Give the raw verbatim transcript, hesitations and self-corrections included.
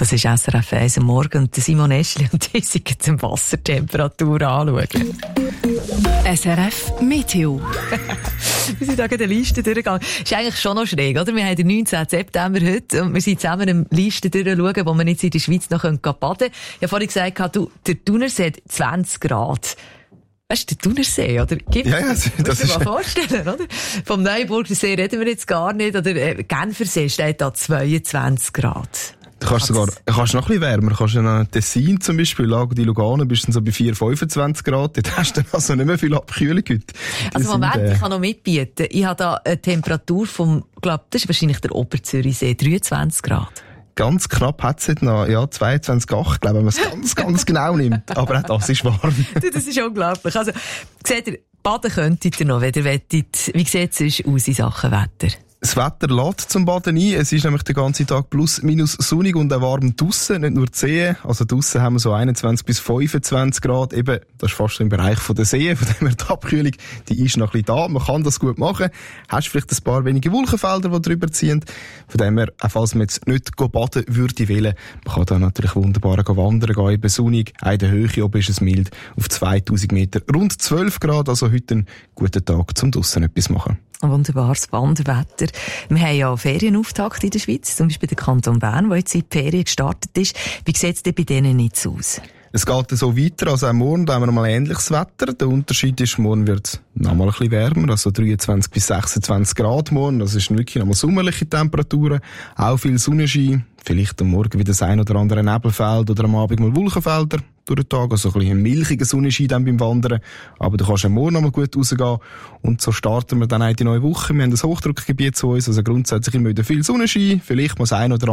Das ist S R F eins am Morgen und Simon Eschli und die sind die Wassertemperatur anschauen. S R F Meteo. Wir sind da gerade eine Liste durchgegangen. Ist eigentlich schon noch schräg, oder? Wir haben den neunzehnten September heute und wir sind zusammen eine Liste durchschauen, wo man jetzt in der Schweiz noch baden können. Ich habe vorhin gesagt, du, der Thunersee hat zwanzig Grad. Weißt du, der Thunersee, oder? Gibt, ja, ja, das, das ist... mal vorstellen, oder? Vom Neuenburger See reden wir jetzt gar nicht, oder äh, Genfersee steht da zweiundzwanzig Grad. Du kannst sogar, kannst noch ein bisschen wärmer. Du kannst in Tessin zum Beispiel, Lago di Lugano, bist du so bei vier, fünfundzwanzig Grad. Dort hast du dann also nicht mehr viel Abkühlung heute. Also Moment, ich kann noch mitbieten. Ich habe da eine Temperatur vom, ich glaube, das ist wahrscheinlich der Oberzürichsee, dreiundzwanzig Grad. Ganz knapp hat es heute noch, ja, zweiundzwanzig Komma acht, glaube ich, wenn man es ganz, ganz genau nimmt. Aber auch das ist warm. Das ist unglaublich. Also, seht ihr, baden könntet ihr noch, wenn ihr wettet. Wie sieht es aus in Sachen Wetter? Das Wetter lädt zum Baden ein. Es ist nämlich den ganzen Tag plus minus sonnig und auch warm draussen, nicht nur die Seen. Also draussen haben wir so einundzwanzig bis fünfundzwanzig Grad. Eben, das ist fast im Bereich der Seen. Von dem her die Abkühlung, die ist noch ein bisschen da. Man kann das gut machen. Hast vielleicht ein paar wenige Wolkenfelder, die drüber ziehen. Von dem her, auch falls man jetzt nicht baden würde wollen, man kann da natürlich wunderbar wandern gehen, eben sonnig. Auch in der Höhe oben ist es mild. Auf zweitausend Meter rund zwölf Grad. Also heute ein guter Tag, um draussen etwas zu machen. Ein wunderbares Wanderwetter. Wir haben ja Ferienauftakt in der Schweiz, zum Beispiel der Kanton Bern, der jetzt in die Ferien gestartet ist. Wie sieht es denn bei denen jetzt aus? Es geht so weiter, also auch morgen da haben wir noch mal ähnliches Wetter. Der Unterschied ist, morgen wird es noch mal ein bisschen wärmer, also dreiundzwanzig bis sechsundzwanzig Grad morgen. Das ist wirklich noch mal sommerliche Temperaturen. Auch viel Sonnenschein. Vielleicht am Morgen wieder das ein oder andere Nebelfeld oder am Abend mal Wolkenfelder durch den Tag. Also ein bisschen milchiger Sonnenschein dann beim Wandern. Aber du kannst am Morgen noch mal gut rausgehen. Und so starten wir dann auch die neue Woche. Wir haben das Hochdruckgebiet zu uns, also grundsätzlich immer wieder viel Sonnenschein. Vielleicht mal das ein oder